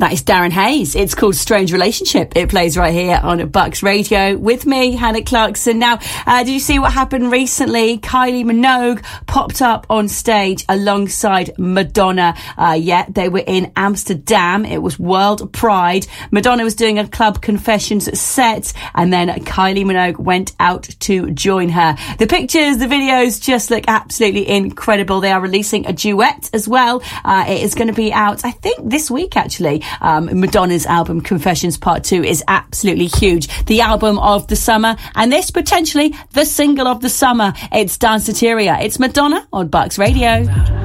That is Darren Hayes. It's called Strange Relationship. It plays right here on Bucks Radio with me, Hannah Clarkson. Now, did you see what happened recently? Kylie Minogue popped up on stage alongside Madonna. They were in Amsterdam. It was World Pride. Madonna was doing a Club Confessions set, and then Kylie Minogue went out to join her. The pictures, the videos just look absolutely incredible. They are releasing a duet as well. It is going to be out, I think, this week, actually. Madonna's album Confessions Part 2 is absolutely huge. The album of the summer, and this potentially the single of the summer. It's Danceteria. It's Madonna on Bucks Radio.